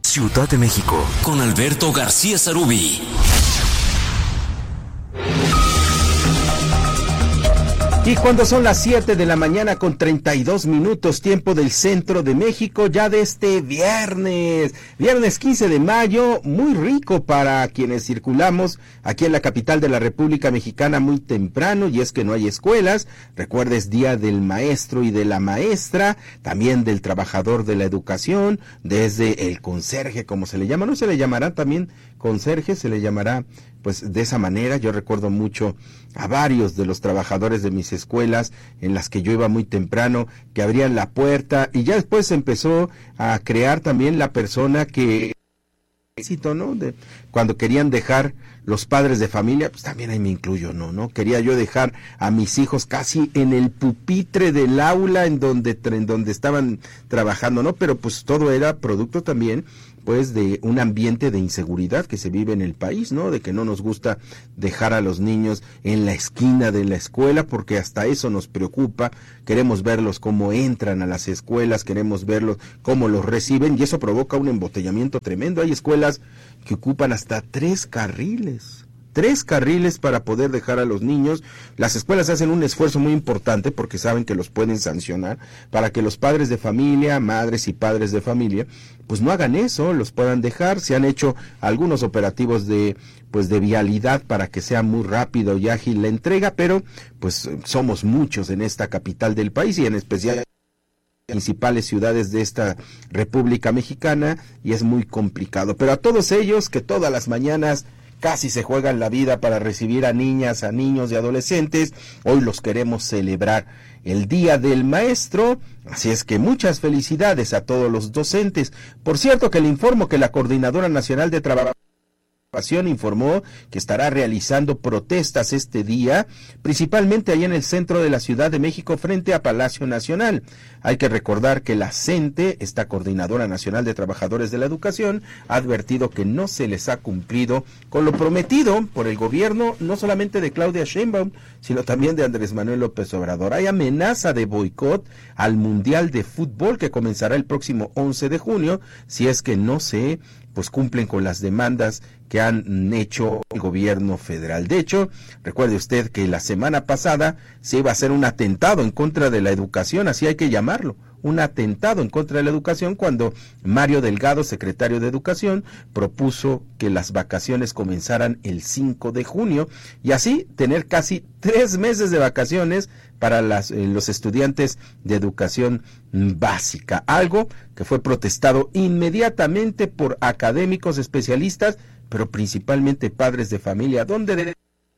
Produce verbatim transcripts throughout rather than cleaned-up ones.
Ciudad de México, con Alberto García Sarubí. Y cuando son las siete de la mañana con treinta y dos minutos, tiempo del centro de México, ya de este viernes, viernes quince de mayo, muy rico para quienes circulamos aquí en la capital de la República Mexicana muy temprano, y es que no hay escuelas. Recuerdes, día del maestro y de la maestra, también del trabajador de la educación, desde el conserje, como se le llama, no se le llamará también conserje, se le llamará pues de esa manera. Yo recuerdo mucho a varios de los trabajadores de mis escuelas en las que yo iba muy temprano, que abrían la puerta, y ya después se empezó a crear también la persona que, ¿no? De, cuando querían dejar los padres de familia, pues también ahí me incluyo, ¿no? ¿no? Quería yo dejar a mis hijos casi en el pupitre del aula en donde, en donde estaban trabajando, ¿no? Pero pues todo era producto también pues de un ambiente de inseguridad que se vive en el país, ¿no? De que no nos gusta dejar a los niños en la esquina de la escuela, porque hasta eso nos preocupa. Queremos verlos cómo entran a las escuelas, queremos verlos cómo los reciben, y eso provoca un embotellamiento tremendo. Hay escuelas que ocupan hasta tres carriles. Tres carriles para poder dejar a los niños. Las escuelas hacen un esfuerzo muy importante porque saben que los pueden sancionar, para que los padres de familia, madres y padres de familia, pues no hagan eso, los puedan dejar. Se han hecho algunos operativos de pues de vialidad para que sea muy rápido y ágil la entrega, pero pues somos muchos en esta capital del país, y en especial principales ciudades de esta República Mexicana, y es muy complicado. Pero a todos ellos que todas las mañanas casi se juegan la vida para recibir a niñas, a niños y adolescentes, hoy los queremos celebrar, el Día del Maestro. Así es que muchas felicidades a todos los docentes. Por cierto, que le informo que la Coordinadora Nacional de Trabajo informó que estará realizando protestas este día, principalmente allá en el centro de la Ciudad de México, frente a Palacio Nacional. Hay que recordar que la CENTE, esta Coordinadora Nacional de Trabajadores de la Educación, ha advertido que no se les ha cumplido con lo prometido por el gobierno, no solamente de Claudia Sheinbaum, sino también de Andrés Manuel López Obrador. Hay amenaza de boicot al Mundial de Fútbol que comenzará el próximo once de junio, si es que no se pues cumplen con las demandas que han hecho el gobierno federal. De hecho, recuerde usted que la semana pasada se iba a hacer un atentado en contra de la educación, así hay que llamarlo, un atentado en contra de la educación, cuando Mario Delgado, secretario de Educación, propuso que las vacaciones comenzaran el cinco de junio, y así tener casi tres meses de vacaciones para las, eh, los estudiantes de educación básica, algo que fue protestado inmediatamente por académicos especialistas, pero principalmente padres de familia, donde de...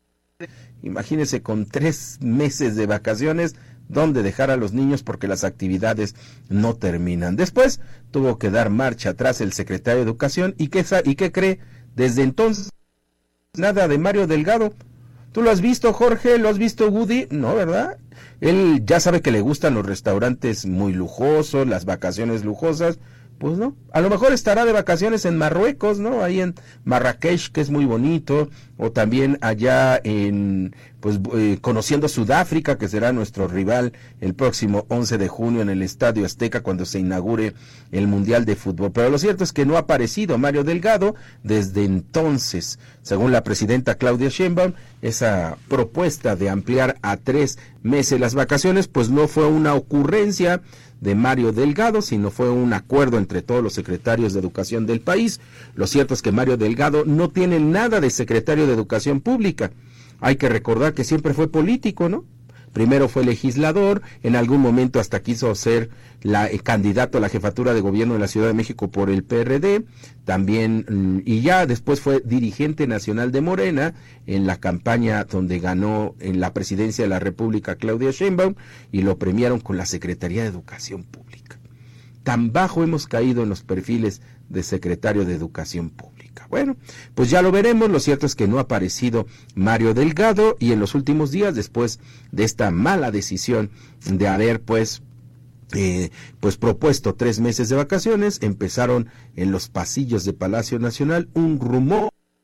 imagínense, con tres meses de vacaciones, ¿dónde dejar a los niños? Porque las actividades no terminan. Después tuvo que dar marcha atrás el secretario de Educación, y qué, ¿y qué cree? Desde entonces, nada de Mario Delgado. ¿Tú lo has visto, Jorge? ¿Lo has visto, Woody? No, ¿verdad? Él ya sabe que le gustan los restaurantes muy lujosos, las vacaciones lujosas. Pues no, a lo mejor estará de vacaciones en Marruecos, ¿no? Ahí en Marrakech, que es muy bonito, o también allá en, pues, eh, conociendo Sudáfrica, que será nuestro rival el próximo once de junio en el Estadio Azteca, cuando se inaugure el Mundial de Fútbol. Pero lo cierto es que no ha aparecido Mario Delgado desde entonces. Según la presidenta Claudia Sheinbaum, esa propuesta de ampliar a tres meses las vacaciones, pues no fue una ocurrencia de Mario Delgado, sino fue un acuerdo entre todos los secretarios de educación del país. Lo cierto es que Mario Delgado no tiene nada de secretario de Educación Pública. Hay que recordar que siempre fue político, ¿no? Primero fue legislador, en algún momento hasta quiso ser la, el candidato a la jefatura de gobierno de la Ciudad de México por el P R D, también, y ya después fue dirigente nacional de Morena en la campaña donde ganó en la presidencia de la República Claudia Sheinbaum, y lo premiaron con la Secretaría de Educación Pública. Tan bajo hemos caído en los perfiles de secretario de Educación Pública. Bueno, pues ya lo veremos. Lo cierto es que no ha aparecido Mario Delgado, y en los últimos días, después de esta mala decisión de haber pues eh, pues propuesto tres meses de vacaciones, empezaron en los pasillos de Palacio Nacional un rumor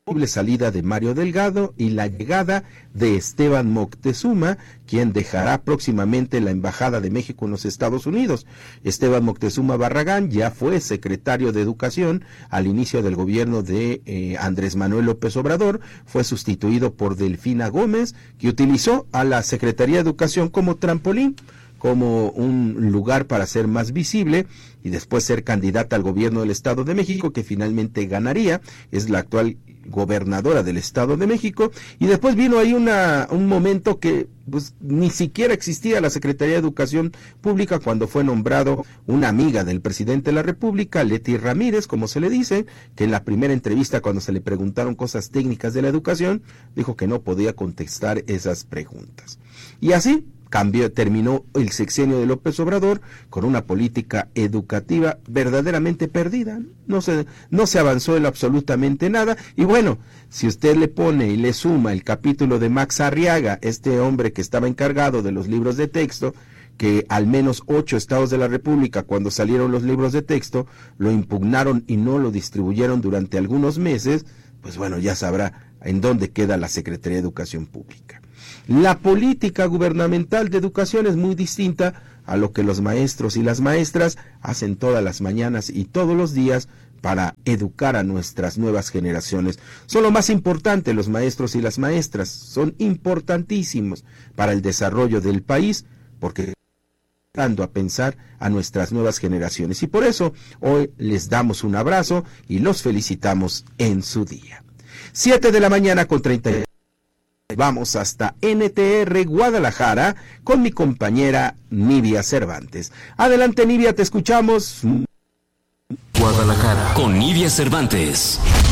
salida de Mario Delgado y la llegada de Esteban Moctezuma, quien dejará próximamente la Embajada de México en los Estados Unidos. Esteban Moctezuma Barragán ya fue secretario de Educación al inicio del gobierno de eh, Andrés Manuel López Obrador, fue sustituido por Delfina Gómez, que utilizó a la Secretaría de Educación como trampolín, como un lugar para ser más visible y después ser candidata al gobierno del Estado de México, que finalmente ganaría. Es la actual gobernadora del Estado de México, y después vino ahí una, un momento que pues ni siquiera existía la Secretaría de Educación Pública cuando fue nombrado una amiga del presidente de la República, Leti Ramírez, como se le dice, que en la primera entrevista cuando se le preguntaron cosas técnicas de la educación, dijo que no podía contestar esas preguntas. Y así Cambió, terminó el sexenio de López Obrador con una política educativa verdaderamente perdida. No se, no se avanzó en absolutamente nada. Y bueno, si usted le pone y le suma el capítulo de Max Arriaga, este hombre que estaba encargado de los libros de texto, que al menos ocho estados de la República, cuando salieron los libros de texto, lo impugnaron y no lo distribuyeron durante algunos meses, pues bueno, ya sabrá en dónde queda la Secretaría de Educación Pública. La política gubernamental de educación es muy distinta a lo que los maestros y las maestras hacen todas las mañanas y todos los días para educar a nuestras nuevas generaciones. Son lo más importante los maestros y las maestras, son importantísimos para el desarrollo del país, porque dando a pensar a nuestras nuevas generaciones. Y por eso hoy les damos un abrazo y los felicitamos en su día. Siete de la mañana con treinta y Vamos hasta N T R Guadalajara con mi compañera Nidia Cervantes. Adelante, Nidia, te escuchamos. Guadalajara con Nidia Cervantes.